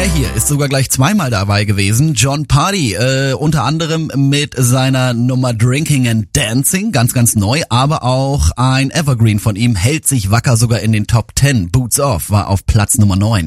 hier ist sogar gleich zweimal dabei gewesen. Jon Pardi, unter anderem mit seiner Nummer Drinking and Dancing, ganz, ganz neu, aber auch ein Evergreen von ihm hält sich wacker sogar in den Top 10. Boots Off war auf Platz Nummer 9.